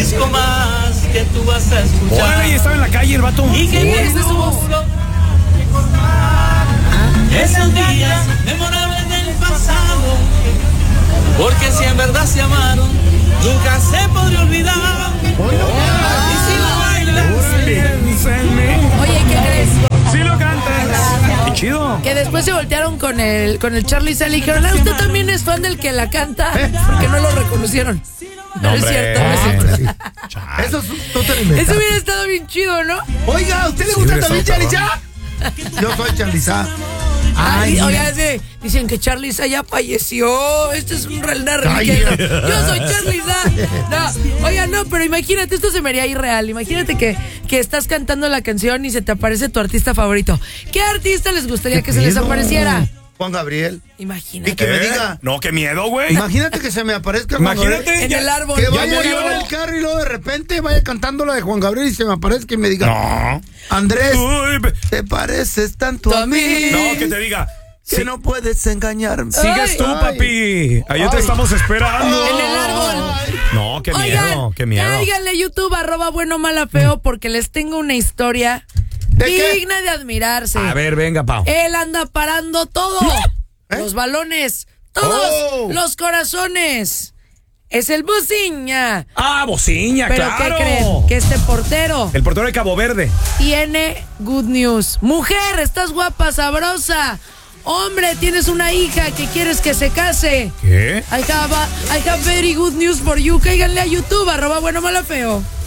disco más que tú vas a escuchar. Órale, y estaba en la calle el vato. Y que bien su voz. Esos días memorables del pasado, porque si en verdad se amaron, nunca se podría olvidar. Y si lo bailas, Oye, ¿qué crees? Si lo cantas. Qué chido. Que después se voltearon con el Charlie Sale y dijeron, ¿usted también es fan del que la canta? Porque no lo reconocieron. No es cierto, no es cierto. Eso tú te lo inventas. Eso hubiera estado bien chido, ¿no? Oiga, ¿a usted le gusta también Charliza? Yo soy Charliza. Ay, oiga, dicen que Charliza ya falleció. Esto es una reliquia. Yo soy Charliza. No, oiga, no, pero imagínate, esto se me haría irreal. Imagínate que estás cantando la canción y se te aparece tu artista favorito. ¿Qué artista les gustaría que se les apareciera? Juan Gabriel. Imagínate. Y que me diga. No, qué miedo, güey. Imagínate que se me aparezca Juan Imagínate. Gabriel. En el árbol. Que Ya vaya murió. en el carro y luego de repente vaya cantando la de Juan Gabriel y se me aparezca y me diga. No. Andrés, Uy, te pareces tanto a mí. no, que te diga. Que no puedes engañarme. Sigues tú, Ay. papi. Ahí te estamos esperando. En el árbol. No, qué Oigan, miedo, qué miedo. cáiganle YouTube @buenomala_feo porque les tengo una historia qué? digna de admirarse. A ver, venga, Pau. Él anda parando todo. Los balones, todos los corazones. Es el Bociña. Ah, Bociña, Pero claro. ¿qué creen? Que este portero El portero de Cabo Verde. tiene good news. Mujer, estás guapa, sabrosa. Hombre, tienes una hija que quieres que se case. ¿Qué? I have very good news for you. Cáiganle a YouTube @buenomala_feo.